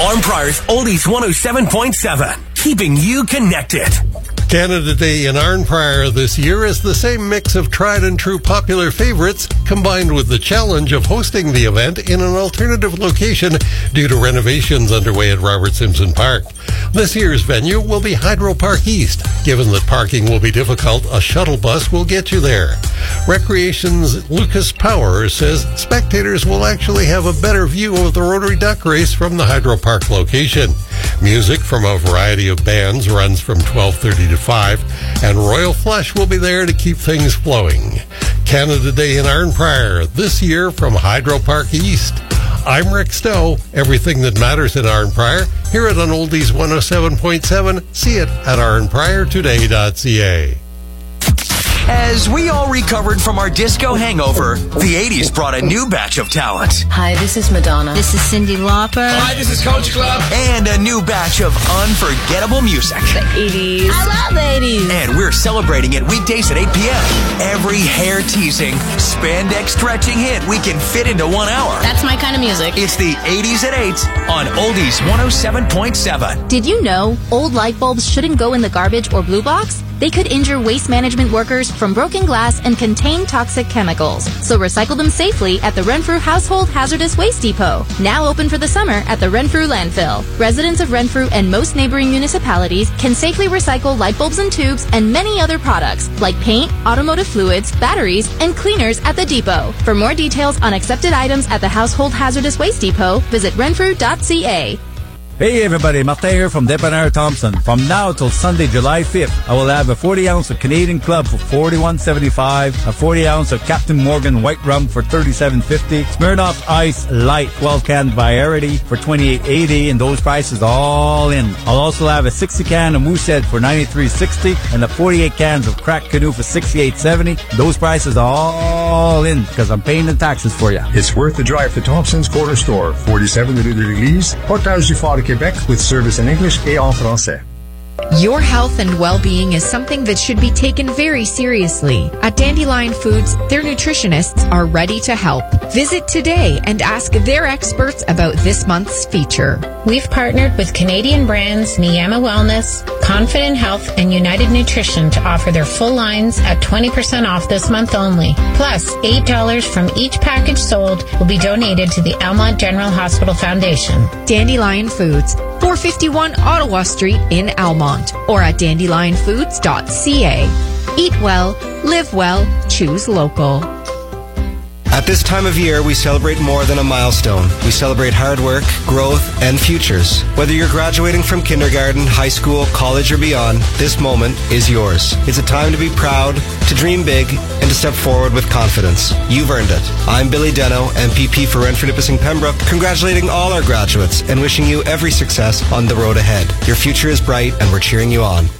Arnprior's Oldies 107.7, keeping you connected. Canada Day in Arnprior this year is the same mix of tried and true popular favorites combined with the challenge of hosting the event in an alternative location due to renovations underway at Robert Simpson Park. This year's venue will be Hydro Park East. Given that parking will be difficult, a shuttle bus will get you there. Recreation's Lucas Power says spectators will actually have a better view of the Rotary Duck Race from the Hydro Park location. Music from a variety of bands runs from 12:30 to 5, and Royal Flush will be there to keep things flowing. Canada Day in Arnprior, this year from Hydro Park East. I'm Rick Stowe. Everything that matters in Arnprior, hear it on Oldies 107.7. See it at arnpriortoday.ca. As we all recovered from our disco hangover, the 80s brought a new batch of talent. Hi, this is Madonna. This is Cyndi Lauper. Hi, this is Culture Club. And a new batch of unforgettable music. The 80s. I love the 80s. And we're celebrating it weekdays at 8 p.m. Every hair-teasing, spandex-stretching hit we can fit into 1 hour. That's my kind of music. It's the 80s at 8 on Oldies 107.7. Did you know old light bulbs shouldn't go in the garbage or blue box? They could injure waste management workers from broken glass and contain toxic chemicals. So recycle them safely at the Renfrew Household Hazardous Waste Depot, now open for the summer at the Renfrew Landfill. Residents of Renfrew and most neighboring municipalities can safely recycle light bulbs and tubes and many other products like paint, automotive fluids, batteries, and cleaners at the depot. For more details on accepted items at the Household Hazardous Waste Depot, visit renfrew.ca. Hey everybody, Martin here from Dépanneur Thompson. From now till Sunday, July 5th, I will have a 40-ounce of Canadian Club for $41.75, a 40-ounce of Captain Morgan White Rum for $37.50, Smirnoff Ice Light 12-can Variety for $28.80, and those prices all in. I'll also have a 60-can of Moosehead for $93.60 and the 48 cans of Cracked Canoe for $68.70. Those prices all in because I'm paying the taxes for you. It's worth the drive to Thompson's Corner Store, 47 Rue de l'Église, Portage-du-Fort, Québec, with service in English et en français. Your health and well-being is something that should be taken very seriously. At Dandelion Foods, their nutritionists are ready to help. Visit today and ask their experts about this month's feature. We've partnered with Canadian brands Niyama Wellness, Confident Health, and United Nutrition to offer their full lines at 20% off this month only. Plus, $8 from each package sold will be donated to the Almont General Hospital Foundation. Dandelion Foods, 451 Ottawa Street in Almont, or at dandelionfoods.ca. Eat well, live well, choose local. At this time of year, we celebrate more than a milestone. We celebrate hard work, growth, and futures. Whether you're graduating from kindergarten, high school, college, or beyond, this moment is yours. It's a time to be proud, to dream big, and to step forward with confidence. You've earned it. I'm Billy Deno, MPP for Renfrew Nipissing Pembroke, congratulating all our graduates and wishing you every success on the road ahead. Your future is bright, and we're cheering you on.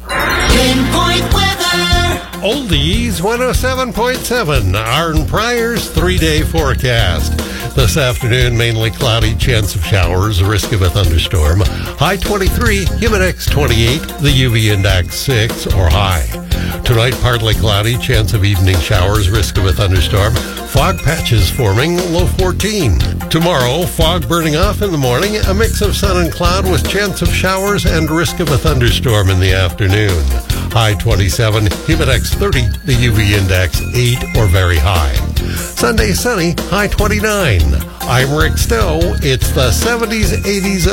Pinpoint weather. Oldies 107.7, Arnprior's 3-day forecast. This afternoon, mainly cloudy, chance of showers, risk of a thunderstorm. High 23, Humidex 28, the UV index 6 or high. Tonight, partly cloudy, chance of evening showers, risk of a thunderstorm. Fog patches forming, low 14. Tomorrow, fog burning off in the morning, a mix of sun and cloud with chance of showers and risk of a thunderstorm in the afternoon. High 27, Humidex 30, the UV index 8 or very high. Sunday sunny, high 29. I'm Rick Stowe. It's the 70s, 80s,